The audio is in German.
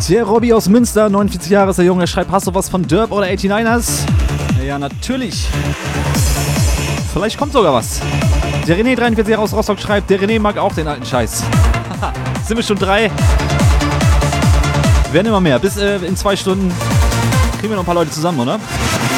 Der Robby aus Münster, 49 Jahre ist der Junge, schreibt, hast du was von Derb oder 89ers? Ja, natürlich. Vielleicht kommt sogar was. Der René, 43 Jahre aus Rostock, schreibt, der René mag auch den alten Scheiß. Sind wir schon 3? Werden immer mehr. Bis in 2 Stunden kriegen wir noch ein paar Leute zusammen, oder?